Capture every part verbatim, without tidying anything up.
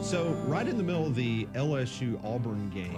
So, right in the middle of the L S U Auburn game,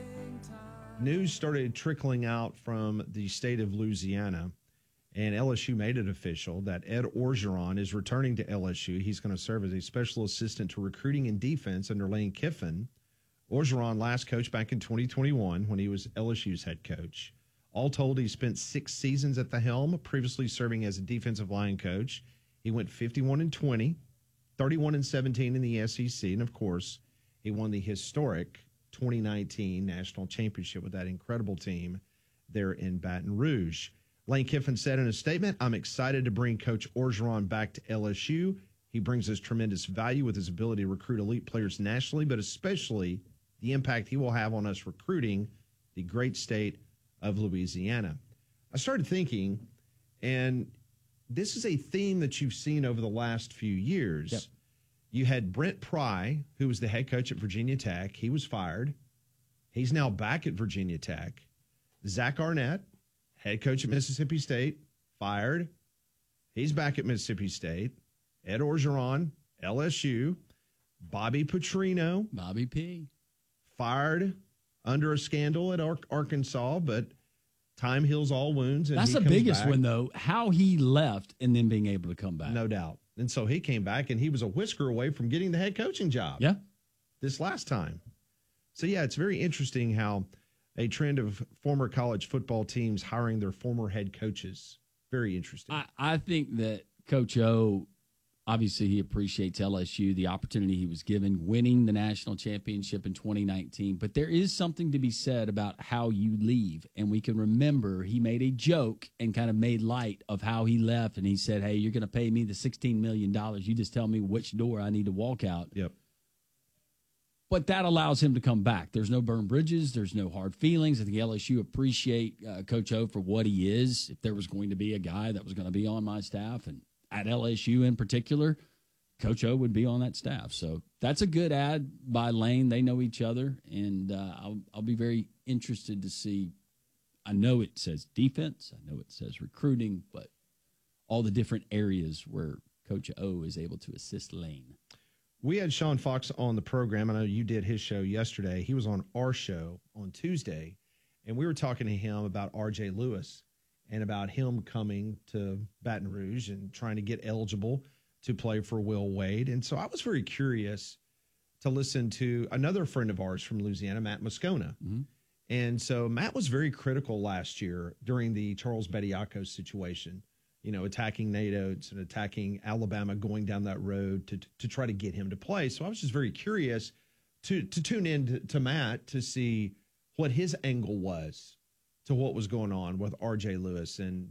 news started trickling out from the state of Louisiana, and L S U made it official that Ed Orgeron is returning to L S U. He's going to serve as a special assistant to recruiting and defense under Lane Kiffin. Orgeron last coached back in twenty twenty-one when he was L S U's head coach. All told, he spent six seasons at the helm, previously serving as a defensive line coach. He went fifty-one and twenty. thirty-one and seventeen in the S E C, and of course, he won the historic twenty nineteen national championship with that incredible team there in Baton Rouge. Lane Kiffin said in a statement, "I'm excited to bring Coach Orgeron back to L S U. He brings us tremendous value with his ability to recruit elite players nationally, but especially the impact he will have on us recruiting the great state of Louisiana." I started thinking, and this is a theme that you've seen over the last few years. Yep. You had Brent Pry, who was the head coach at Virginia Tech. He was fired. He's now back at Virginia Tech. Zach Arnett, head coach at Mississippi State, fired. He's back at Mississippi State. Ed Orgeron, L S U. Bobby Petrino. Bobby P. Fired under a scandal at Ar- Arkansas, but time heals all wounds. And That's he the comes biggest back. one, though, how he left and then being able to come back. No doubt. And so he came back, and he was a whisker away from getting the head coaching job. Yeah. This last time. So, yeah, it's very interesting how a trend of former college football teams hiring their former head coaches. Very interesting. I, I think that Coach O, obviously he appreciates L S U, the opportunity he was given, winning the national championship in twenty nineteen. But there is something to be said about how you leave. And we can remember he made a joke and kind of made light of how he left. And he said, "Hey, you're going to pay me the sixteen million dollars. You just tell me which door I need to walk out." Yep. But that allows him to come back. There's no burned bridges. There's no hard feelings. I think L S U appreciate uh, Coach O for what he is. If there was going to be a guy that was going to be on my staff, and at L S U in particular, Coach O would be on that staff. So that's a good ad by Lane. They know each other, and uh, I'll, I'll be very interested to see. I know it says defense. I know it says recruiting, but all the different areas where Coach O is able to assist Lane. We had Sean Fox on the program. I know you did his show yesterday. He was on our show on Tuesday, and we were talking to him about R J Lewis and about him coming to Baton Rouge and trying to get eligible to play for Will Wade. And so I was very curious to listen to another friend of ours from Louisiana, Matt Moscona. Mm-hmm. And so Matt was very critical last year during the Charles Bediako situation, you know, attacking Nate Oates and attacking Alabama, going down that road to to try to get him to play. So I was just very curious to to tune in to, to Matt to see what his angle was to what was going on with R J Lewis. And